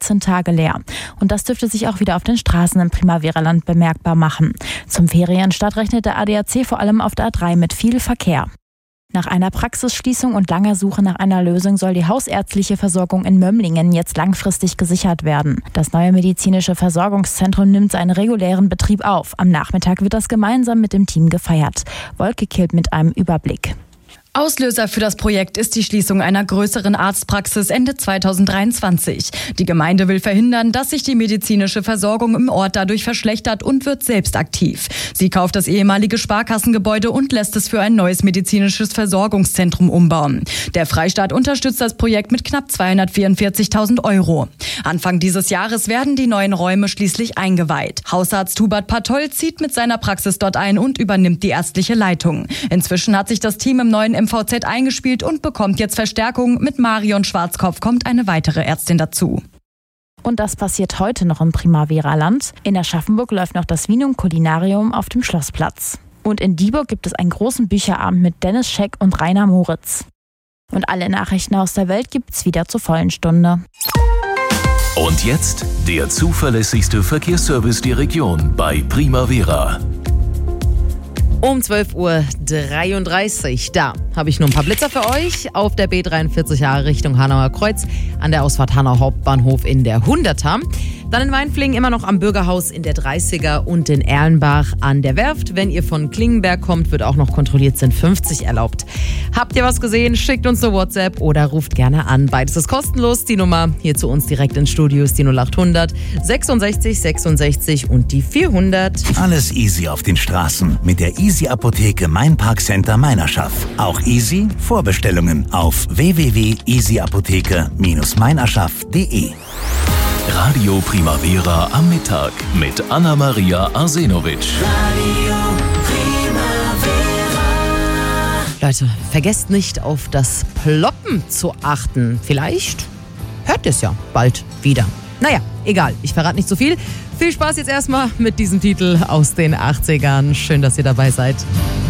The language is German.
18 Tage leer. Und das dürfte sich auch wieder auf den Straßen im Primavera-Land bemerkbar machen. Zum Ferienstart rechnet der ADAC vor allem auf der A3 mit viel Verkehr. Nach einer Praxisschließung und langer Suche nach einer Lösung soll die hausärztliche Versorgung in Mömlingen jetzt langfristig gesichert werden. Das neue medizinische Versorgungszentrum nimmt seinen regulären Betrieb auf. Am Nachmittag wird das gemeinsam mit dem Team gefeiert. Wolke Kilt mit einem Überblick. Auslöser für das Projekt ist die Schließung einer größeren Arztpraxis Ende 2023. Die Gemeinde will verhindern, dass sich die medizinische Versorgung im Ort dadurch verschlechtert und wird selbst aktiv. Sie kauft das ehemalige Sparkassengebäude und lässt es für ein neues medizinisches Versorgungszentrum umbauen. Der Freistaat unterstützt das Projekt mit knapp 244.000 €. Anfang dieses Jahres werden die neuen Räume schließlich eingeweiht. Hausarzt Hubert Patoll zieht mit seiner Praxis dort ein und übernimmt die ärztliche Leitung. Inzwischen hat sich das Team im neuen MVZ eingespielt und bekommt jetzt Verstärkung. Mit Marion Schwarzkopf kommt eine weitere Ärztin dazu. Und das passiert heute noch im Primavera-Land. In Aschaffenburg läuft noch das Vinum Culinarium auf dem Schlossplatz. Und in Dieburg gibt es einen großen Bücherabend mit Dennis Scheck und Rainer Moritz. Und alle Nachrichten aus der Welt gibt's wieder zur vollen Stunde. Und jetzt der zuverlässigste Verkehrsservice der Region bei Primavera. Um 12:33 Uhr, da habe ich nur ein paar Blitzer für euch. Auf der B43A Richtung Hanauer Kreuz, an der Ausfahrt Hanau Hauptbahnhof in der 100er. Dann in Weinflingen immer noch am Bürgerhaus in der 30er und in Erlenbach an der Werft. Wenn ihr von Klingenberg kommt, wird auch noch kontrolliert, sind 50 erlaubt. Habt ihr was gesehen? Schickt uns eine WhatsApp oder ruft gerne an. Beides ist kostenlos. Die Nummer hier zu uns direkt ins Studio ist die 0800 66 66 und die 400. Alles easy auf den Straßen mit der Easy Apotheke Mein Park Center Meinerschaff. Auch easy Vorbestellungen auf www.easyapotheke-meinerschaff.de. Radio Primavera am Mittag mit Anna-Maria Arsenovic. Radio Primavera. Leute, vergesst nicht auf das Ploppen zu achten. Vielleicht hört ihr es ja bald wieder. Naja, egal, ich verrate nicht so viel. Viel Spaß jetzt erstmal mit diesem Titel aus den 80ern. Schön, dass ihr dabei seid.